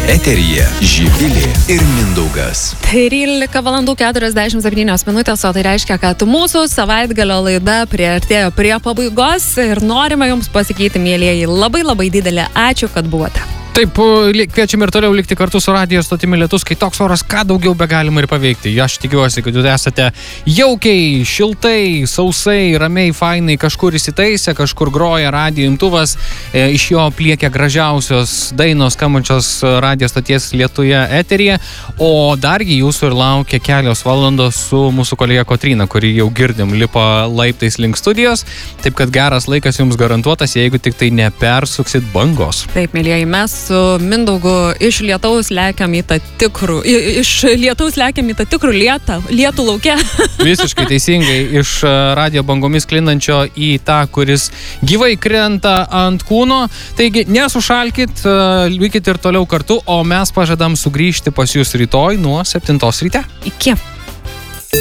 Eteryje Živilė ir Mindaugas. 13:47 minutės, o tai reiškia, kad mūsų savaitgalio laida priartėjo prie pabaigos ir norime jums pasakyti, mielieji, labai didelį ačiū, kad buvote. Taip, kviečiam ir toliau likti kartu su radijo stotimi Lietus, kai toks oras, ką daugiau be galima ir paveikti. Aš tikiuosi, kad jūs esate jaukiai, šiltai, sausai, ramiai, fainai, kažkur įsitaisę, kažkur groja radijo imtuvas, iš jo pliekia gražiausios dainos skambančios radijo stoties Lietuje eteryje, o dargi jūsų ir laukia kelios valandos su mūsų kolegė Kotryna, kuri jau girdim lipa laiptais link studijos, taip kad geras laikas jums garantuotas, jeigu tik tai nepersuksit bangos. Taip, mielieji, mes su Mindaugu iš lietaus lekiam į tą tikrų, lietų lauke. Visiškai teisingai, iš radijo bangomis klindančio į tą, kuris gyvai krenta ant kūno. Taigi, nesušalkit, likit ir toliau kartu, o mes pažadam sugrįžti pas jūs rytoj nuo 7 ryte. Iki.